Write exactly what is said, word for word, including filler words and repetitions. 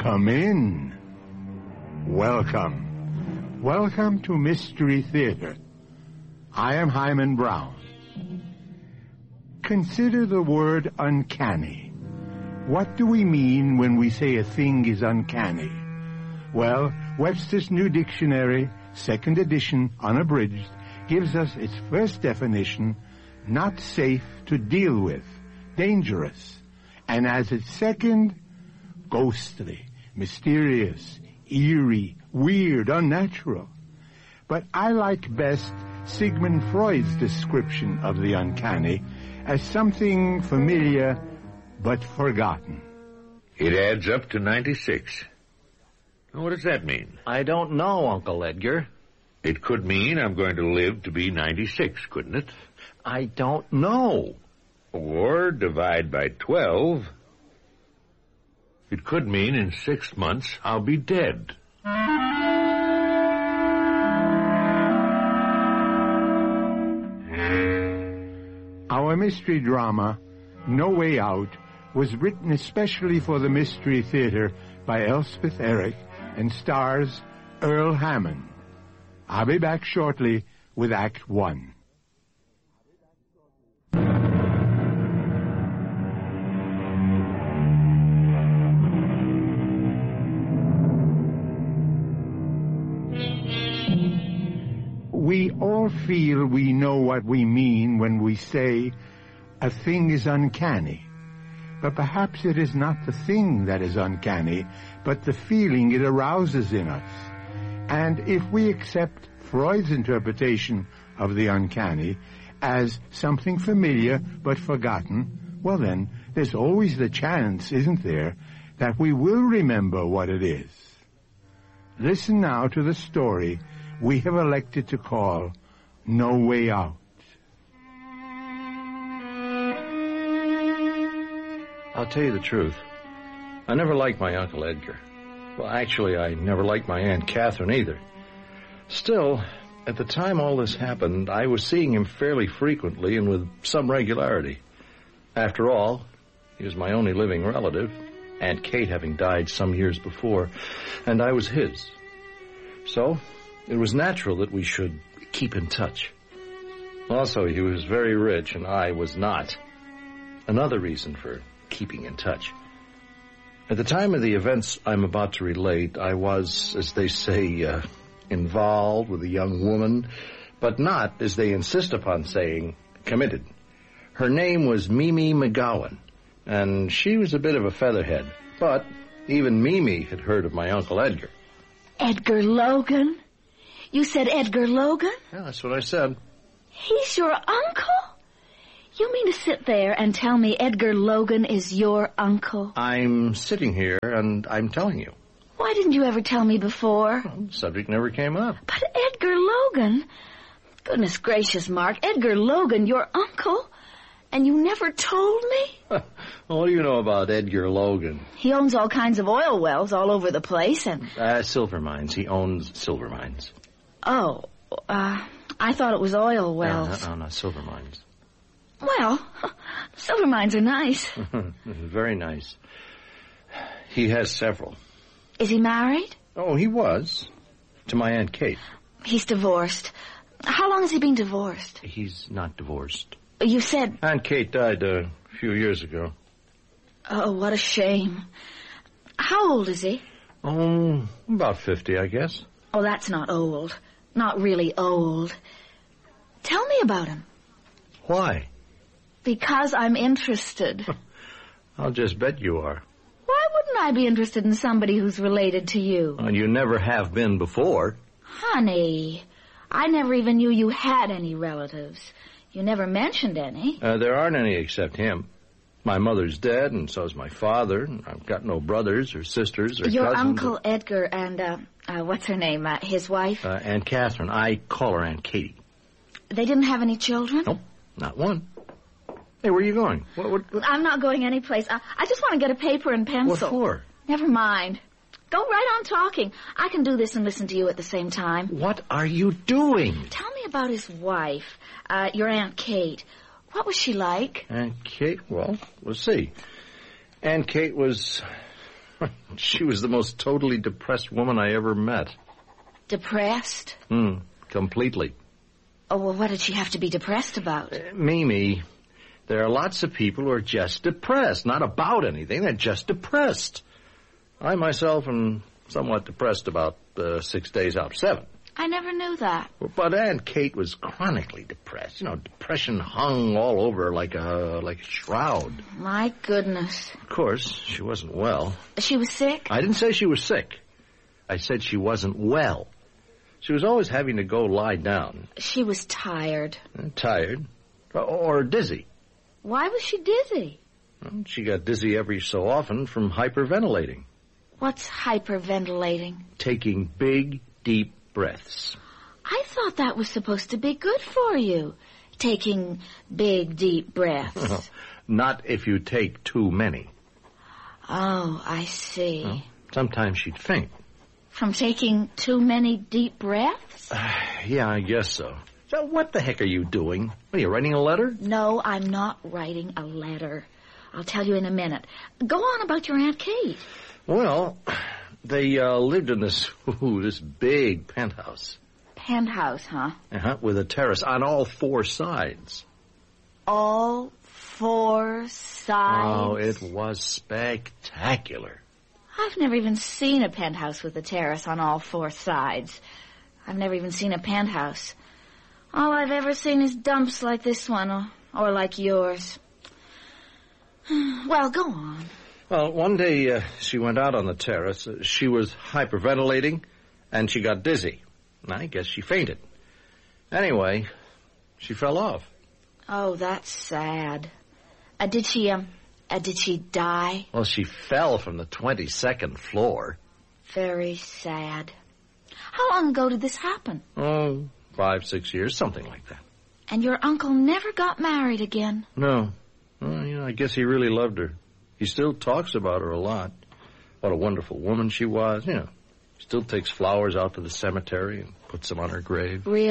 Come in. Welcome. Welcome to Mystery Theater. I am Hyman Brown. Consider the word uncanny. What do we mean when we say a thing is uncanny? Well, Webster's New Dictionary, second edition, unabridged, gives us its first definition, not safe to deal with, dangerous, and as its second, ghostly, mysterious, eerie, weird, unnatural. But I like best Sigmund Freud's description of the uncanny as something familiar but forgotten. It adds up to ninety-six. What does that mean? I don't know, Uncle Edgar. It could mean I'm going to live to be ninety-six, couldn't it? I don't know. Or divide by twelve. It could mean in six months I'll be dead. Our mystery drama, No Way Out, was written especially for the Mystery Theater by Elspeth Eric and stars Earl Hammond. I'll be back shortly with Act One. We all feel we know what we mean when we say a thing is uncanny. But perhaps it is not the thing that is uncanny, but the feeling it arouses in us. And if we accept Freud's interpretation of the uncanny as something familiar but forgotten, well then, there's always the chance, isn't there, that we will remember what it is. Listen now to the story we have elected to call No Way Out. I'll tell you the truth. I never liked my Uncle Edgar. Well, actually, I never liked my Aunt Catherine either. Still, at the time all this happened, I was seeing him fairly frequently and with some regularity. After all, he was my only living relative, Aunt Kate having died some years before, and I was his. So, it was natural that we should keep in touch. Also, he was very rich and I was not. Another reason for keeping in touch. At the time of the events I'm about to relate, I was, as they say, uh, involved with a young woman, but not, as they insist upon saying, committed. Her name was Mimi McGowan, and she was a bit of a featherhead, but even Mimi had heard of my Uncle Edgar. Edgar Logan? You said Edgar Logan? Yeah, that's what I said. He's your uncle? You mean to sit there and tell me Edgar Logan is your uncle? I'm sitting here and I'm telling you. Why didn't you ever tell me before? Well, the subject never came up. But Edgar Logan? Goodness gracious, Mark. Edgar Logan, your uncle? And you never told me? What do you know about Edgar Logan? He owns all kinds of oil wells all over the place and... Uh, silver mines. He owns silver mines. Oh, uh, I thought it was oil wells. No, no, no, silver mines. Well, silver mines are nice. Very nice. He has several. Is he married? Oh, he was. To my Aunt Kate. He's divorced. How long has he been divorced? He's not divorced. You said... Aunt Kate died uh, a few years ago. Oh, what a shame. How old is he? Oh, about fifty, I guess. Oh, that's not old. Not really old. Tell me about him. Why? Because I'm interested. I'll just bet you are. Why wouldn't I be interested in somebody who's related to you? Well, you never have been before. Honey, I never even knew you had any relatives. You never mentioned any. Uh, there aren't any except him. My mother's dead, and so's my father. And I've got no brothers or sisters or Your cousins. Uncle Edgar and, uh, uh, what's her name, uh, his wife? Uh, Aunt Catherine. I call her Aunt Katie. They didn't have any children? Nope, not one. Hey, where are you going? What, what, what? I'm not going anyplace. I, I just want to get a paper and pencil. What for? Never mind. Go right on talking. I can do this and listen to you at the same time. What are you doing? Tell me about his wife, uh, your Aunt Kate. What was she like? Aunt Kate? Well, we'll see. Aunt Kate was She was the most totally depressed woman I ever met. Depressed? Hmm, completely. Oh, well, what did she have to be depressed about? Uh, Mimi, there are lots of people who are just depressed, not about anything. They're just depressed. I myself am somewhat depressed about uh, six days out of seven. I never knew that. But Aunt Kate was chronically depressed. You know, depression hung all over her like a like a shroud. My goodness. Of course, she wasn't well. She was sick? I didn't say she was sick. I said she wasn't well. She was always having to go lie down. She was tired. Uh, tired. Or, or dizzy. Why was she dizzy? Well, she got dizzy every so often from hyperventilating. What's hyperventilating? Taking big, deep breaths. I thought that was supposed to be good for you, taking big, deep breaths. Not if you take too many. Oh, I see. Well, sometimes she'd faint. From taking too many deep breaths? Uh, yeah, I guess so. So what the heck are you doing? What, are you writing a letter? No, I'm not writing a letter. I'll tell you in a minute. Go on about your Aunt Kate. Well, they uh, lived in this ooh, this big penthouse. Penthouse, huh? Uh-huh, with a terrace on all four sides. All four sides? Oh, it was spectacular. I've never even seen a penthouse with a terrace on all four sides. I've never even seen a penthouse. All I've ever seen is dumps like this one, or, or like yours. Well, go on. Well, one day uh, she went out on the terrace. Uh, she was hyperventilating, and she got dizzy. I guess she fainted. Anyway, she fell off. Oh, that's sad. Uh, did she, um, uh, did she die? Well, she fell from the twenty-second floor. Very sad. How long ago did this happen? Oh, five, six years, something like that. And your uncle never got married again? No. Well, you know, I guess he really loved her. He still talks about her a lot. What a wonderful woman she was, you know. Still takes flowers out to the cemetery and puts them on her grave. Really?